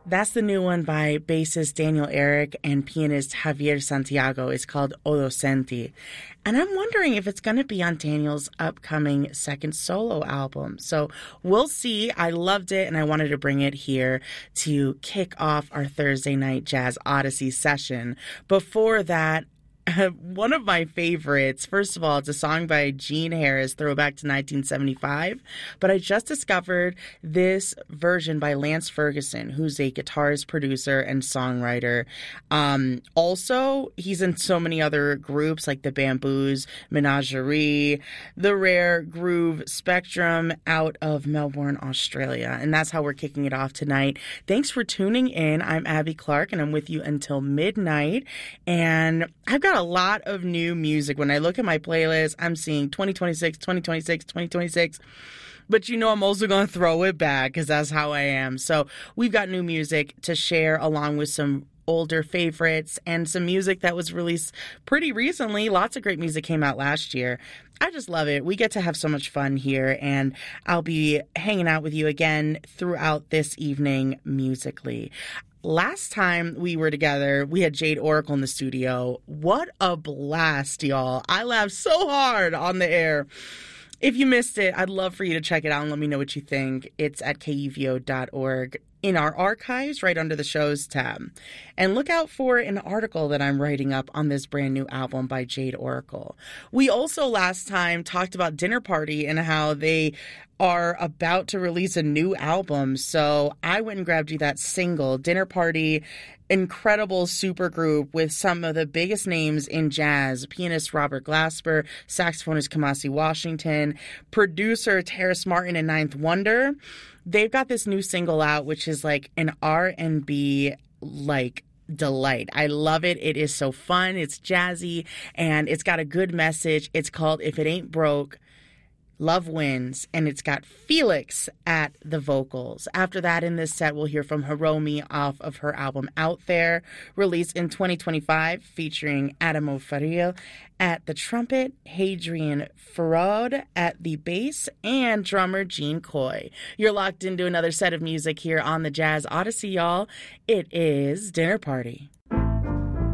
That's the new one by bassist Daniel Eric and pianist Javier Santiago. It's called Odocenti. And I'm wondering if it's going to be on Daniel's upcoming second solo album. So we'll see. I loved it, and I wanted to bring it here to kick off our Thursday night Jazz Odyssey session. Before that, one of my favorites, first of all, it's a song by Gene Harris, throwback to 1975, but I just discovered this version by Lance Ferguson, who's a guitarist, producer, and songwriter. Also, he's in so many other groups like the Bamboos, Menagerie, the Rare Groove Spectrum out of Melbourne, Australia. And that's how we're kicking it off tonight. Thanks for tuning in. I'm Abby Clark, and I'm with you until midnight. And I've got a lot of new music. When I look at my playlist, I'm seeing 2026, 2026, 2026. But you know, I'm also going to throw it back because that's how I am. So we've got new music to share along with some older favorites and some music that was released pretty recently. Lots of great music came out last year. I just love it. We get to have so much fun here, and I'll be hanging out with you again throughout this evening musically. Last time we were together, we had Jade Oracle in the studio. What a blast, y'all. I laughed so hard on the air. If you missed it, I'd love for you to check it out and let me know what you think. It's at kuvo.org in our archives right under the shows tab. And look out for an article that I'm writing up on this brand new album by Jade Oracle. We also last time talked about Dinner Party and how they are about to release a new album. So I went and grabbed you that single, Dinner Party, incredible supergroup with some of the biggest names in jazz. Pianist Robert Glasper, saxophonist Kamasi Washington, producer Terrace Martin and Ninth Wonder. They've got this new single out, which is like an R&B delight. I love it. It is so fun. It's jazzy and it's got a good message. It's called If It Ain't Broke, Love Wins, and it's got Felix at the vocals. After that, in this set, we'll hear from Hiromi off of her album Out There, released in 2025, featuring Adamo Faria at the trumpet, Hadrian Farad at the bass, and drummer Gene Coy. You're locked into another set of music here on the Jazz Odyssey, y'all. It is Dinner Party.